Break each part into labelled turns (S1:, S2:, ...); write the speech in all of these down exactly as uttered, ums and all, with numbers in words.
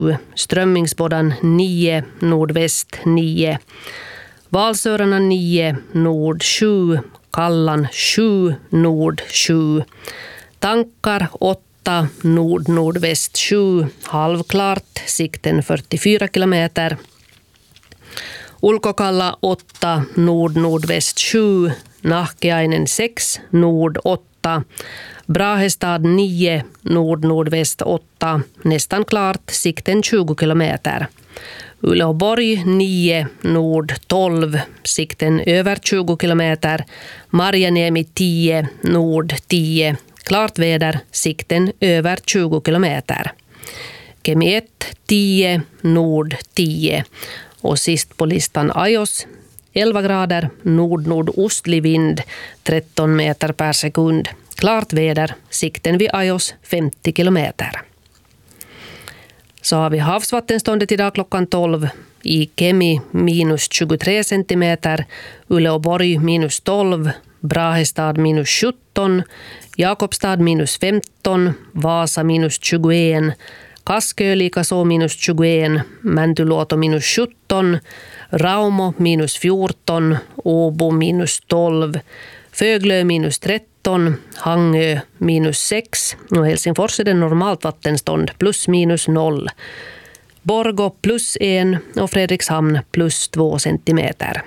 S1: Strömmingsboddan nio, nordväst nio. Valsörarna nio, nord sju. Kallan sju, nord sju. Tankar åtta, nord nordväst sju. Halvklart, sikten fyrtiofyra kilometer. Ulkokalla åtta, nord nordväst sju. Nahkiainen sex, nord åtta. Brahestad nio, nord nordväst åtta. Nästan klart, sikten tjugo kilometer. Uleåborg nio, nord tolv, sikten över tjugo kilometer. Marjaniemi tio, nord tio. Klart väder, sikten över tjugo kilometer. Kemi ett tio, nord tio. Och sist på listan Ajos, elva grader, nord-nordostlig vind, tretton meter per sekund. Klart väder, sikten vid Ajos femtio kilometer. Så har vi havsvattenståndet idag klockan tolv. I Kemi minus tjugotre centimeter, Uleåborg minus tolv, Brahestad minus sjutton, Jakobstad minus femton, Vasa minus tjugoen, Kaskö likaså minus tjugoen, Mäntyluoto minus sjutton, Raumo minus fjorton, Åbo minus tolv, Föglö minus tretton, Hangö minus sex och Helsingfors är det normalt vattenstånd plus minus noll. Borgå plus en och Fredrikshamn plus två centimeter.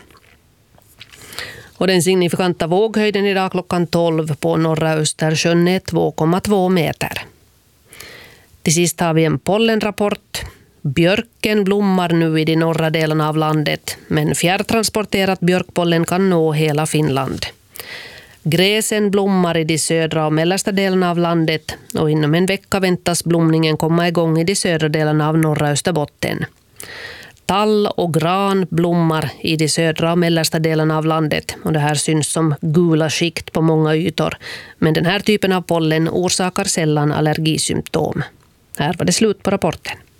S1: Och den signifikanta våghöjden idag klockan tolv på norra Östersjön är två komma två meter. Till sist har vi en pollenrapport. Björken blommar nu i de norra delarna av landet, men fjärrtransporterat björkpollen kan nå hela Finland. Gräsen blommar i de södra och mellersta delarna av landet och inom en vecka väntas blomningen komma igång i de södra delarna av norra Österbotten. Tall och gran blommar i de södra och mellersta delarna av landet och det här syns som gula skikt på många ytor. Men den här typen av pollen orsakar sällan allergisymptom. Här var det slut på rapporten.